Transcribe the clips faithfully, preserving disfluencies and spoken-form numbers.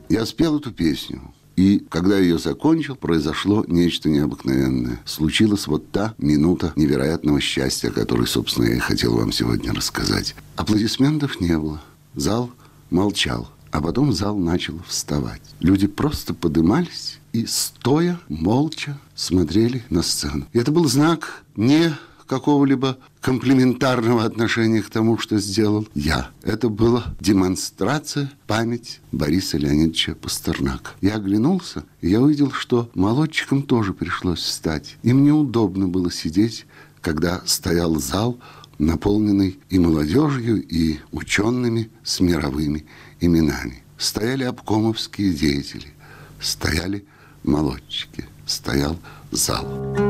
Я спел эту песню. И когда я ее закончил, произошло нечто необыкновенное. Случилась вот та минута невероятного счастья, о которой, собственно, я и хотел вам сегодня рассказать. Аплодисментов не было. Зал молчал. А потом зал начал вставать. Люди просто подымались и, стоя, молча смотрели на сцену. И это был знак не какого-либо комплиментарного отношения к тому, что сделал я. Это была демонстрация памяти Бориса Леонидовича Пастернака. Я оглянулся, и я увидел, что молодчикам тоже пришлось встать. Им неудобно было сидеть, когда стоял зал, наполненный и молодежью, и учеными с мировыми именами. Стояли обкомовские деятели, стояли молодчики, стоял зал.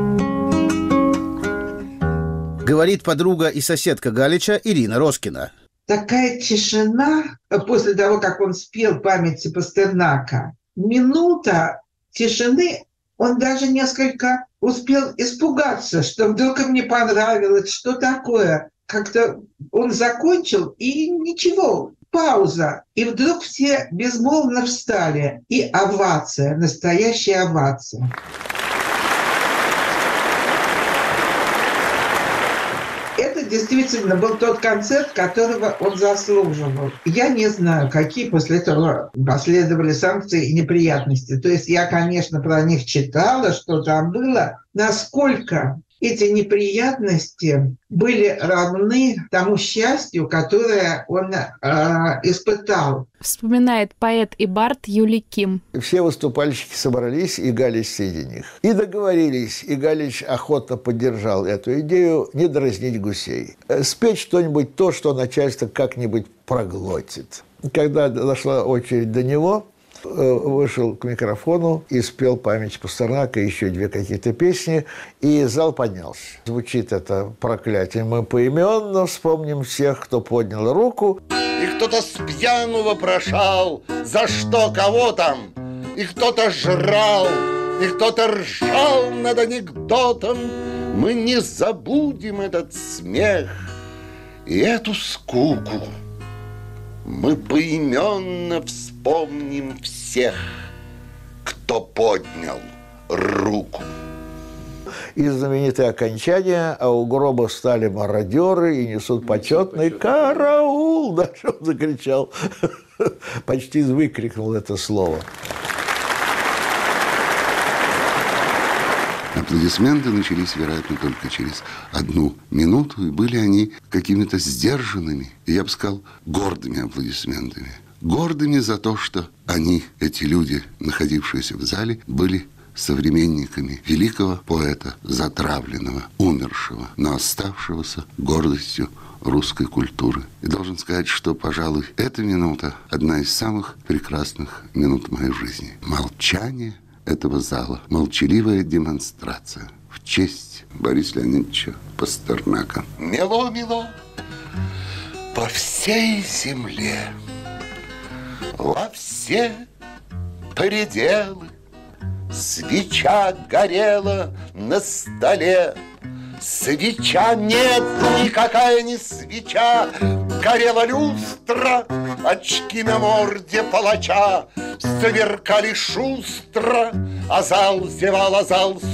Говорит подруга и соседка Галича Ирина Роскина. Такая тишина после того, как он спел памяти Пастернака. Минута тишины, он даже несколько успел испугаться, что вдруг им не понравилось, что такое. Как-то он закончил, и ничего, пауза. И вдруг все безмолвно встали. И овация, настоящая овация. Это действительно был тот концерт, которого он заслуживал. Я не знаю, какие после этого последовали санкции и неприятности. То есть я, конечно, про них читала, что там было. Насколько эти неприятности были равны тому счастью, которое он э, испытал. Вспоминает поэт и бард Юлий Ким. Все выступальщики собрались, и Галич среди них. И договорились, и Галич охотно поддержал эту идею не дразнить гусей. Спеть что-нибудь то, что начальство как-нибудь проглотит. Когда дошла очередь до него, вышел к микрофону и спел память Пастернака, еще две какие-то песни, и зал поднялся. Звучит это проклятие. Мы поименно вспомним всех, кто поднял руку. И кто-то с пьяну вопрошал, за что, кого там, и кто-то жрал, и кто-то ржал над анекдотом. Мы не забудем этот смех и эту скуку. Мы поименно вспомним всех, кто поднял руку. И знаменитое окончание, а у гроба стали мародеры и несут почетный караул. Даже он закричал, почти выкрикнул это слово. Аплодисменты начались, вероятно, только через одну минуту, и были они какими-то сдержанными, и я бы сказал, гордыми аплодисментами. Гордыми за то, что они, эти люди, находившиеся в зале, были современниками великого поэта, затравленного, умершего, но оставшегося гордостью русской культуры. И должен сказать, что, пожалуй, эта минута одна из самых прекрасных минут в моей жизни. Молчание этого зала, молчаливая демонстрация в честь Бориса Леонидовича Пастернака. Мело-мело по всей земле, во все пределы, свеча горела на столе. Свеча нет, никакая не свеча, горела люстра, очки на морде палача сверкали шустро, а зал зевал, а зал